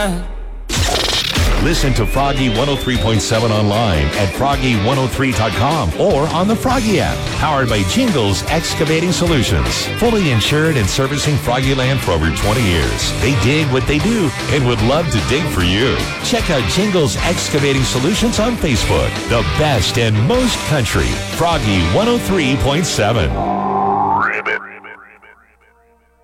Listen to Froggy 103.7 online at froggy103.com or on the Froggy app, powered by Jingles Excavating Solutions. Fully insured and servicing Froggyland for over 20 years. They dig what they do and would love to dig for you. Check out Jingles Excavating Solutions on Facebook. The best and most country. Froggy 103.7.